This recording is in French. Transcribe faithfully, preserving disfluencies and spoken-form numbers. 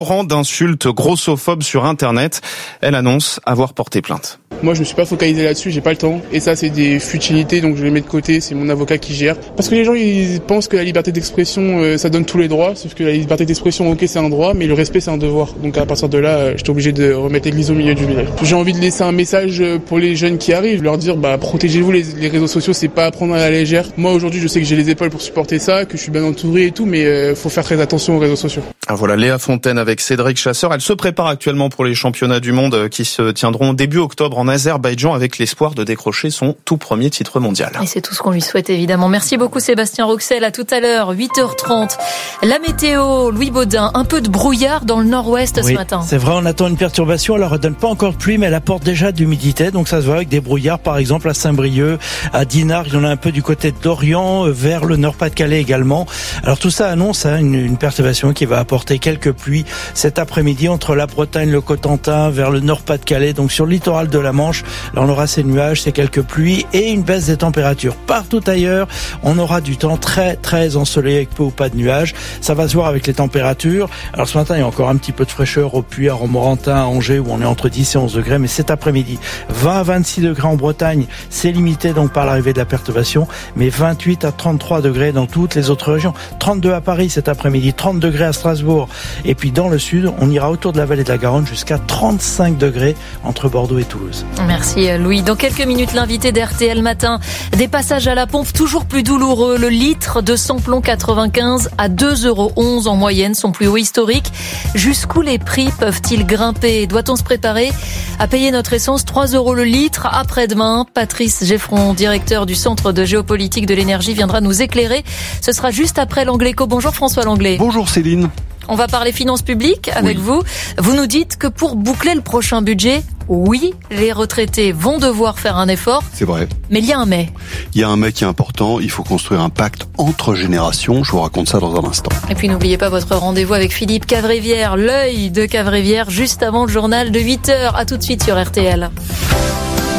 Rang d'insultes grossophobes sur Internet. Elle annonce avoir porté plainte. Moi, je me suis pas focalisé là-dessus, j'ai pas le temps. Et ça, c'est des futilités, donc je les mets de côté, c'est mon avocat qui gère. Parce que les gens, ils pensent que la liberté d'expression, euh, ça donne tous les droits. Sauf que la liberté d'expression, ok, c'est un droit, mais le respect, c'est un devoir. Donc à partir de là, euh, j'étais obligé de remettre l'église au milieu du village. J'ai envie de laisser un message pour les jeunes qui arrivent, leur dire, bah, protégez-vous, les, les réseaux sociaux, c'est pas à prendre à la légère. Moi, aujourd'hui, je sais que j'ai les épaules pour supporter ça, que je suis bien entouré et tout, mais euh, faut faire très attention aux réseaux sociaux. Ah, voilà, Léa Fontaine avec Cédric Chasseur. Elle se prépare actuellement pour les championnats du monde qui se tiendront début octobre en Azerbaïdjan avec l'espoir de décrocher son tout premier titre mondial. Et c'est tout ce qu'on lui souhaite évidemment. Merci beaucoup Sébastien Roxel. À tout à l'heure, huit heures trente. La météo, Louis Baudin, un peu de brouillard dans le nord-ouest oui, ce matin. C'est vrai, on attend une perturbation. Alors, elle donne pas encore de pluie, mais elle apporte déjà de l'humidité. Donc, ça se voit avec des brouillards, par exemple, à Saint-Brieuc, à Dinard. Il y en a un peu du côté de Lorient, vers le Nord-Pas-de-Calais également. Alors, tout ça annonce hein, une, une perturbation qui va apporter quelques pluies cet après-midi entre la Bretagne, le Cotentin, vers le Nord-Pas-de-Calais. Donc, sur le littoral de la Manche, là, on aura ces nuages, ces quelques pluies et une baisse des températures. Partout ailleurs, on aura du temps très, très ensoleillé avec peu ou pas de nuages. Ça va se voir avec les températures. Alors, ce matin, il y a encore un petit peu de fraîcheur au Puy, à Romorantin, à Angers, où on est entre dix et onze degrés. Mais cet après-midi, vingt à vingt-six degrés en Bretagne. C'est limité donc par l'arrivée de la perturbation. Mais vingt-huit à trente-trois degrés dans toutes les autres régions. trente-deux à Paris cet après-midi, trente degrés à Strasbourg. Et puis, dans le sud, on ira autour de la vallée de la Garonne jusqu'à trente-cinq degrés entre Bordeaux et Toulouse. Merci Louis. Dans quelques minutes, l'invité d'R T L Matin. Des passages à la pompe toujours plus douloureux. Le litre de samplon quatre-vingt-quinze à deux euros onze en moyenne, son plus haut historique. Jusqu'où les prix peuvent-ils grimper? Doit-on se préparer à payer notre essence trois euros le litre après-demain? Patrice Geffron, directeur du Centre de géopolitique de l'énergie, viendra nous éclairer. Ce sera juste après l'Angléco. Bonjour François Langlais. Bonjour Céline. On va parler finances publiques avec oui. vous. Vous nous dites que pour boucler le prochain budget, oui, les retraités vont devoir faire un effort. C'est vrai. Mais il y a un mais. Il y a un mais qui est important. Il faut construire un pacte entre générations. Je vous raconte ça dans un instant. Et puis n'oubliez pas votre rendez-vous avec Philippe Cavrivière, l'œil de Cavrivière, juste avant le journal de huit heures. À tout de suite sur R T L.